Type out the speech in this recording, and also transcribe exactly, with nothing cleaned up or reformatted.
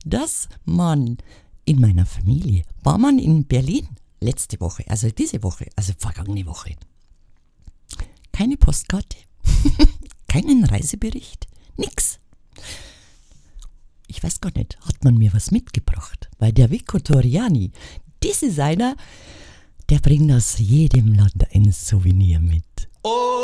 dass man in meiner Familie, war man in Berlin letzte Woche, also diese Woche, also vergangene Woche, keine Postkarte, keinen Reisebericht, nix. Ich weiß gar nicht, hat man mir was mitgebracht? Weil der Vico Toriani, das ist einer, der bringt aus jedem Land ein Souvenir mit. Oh.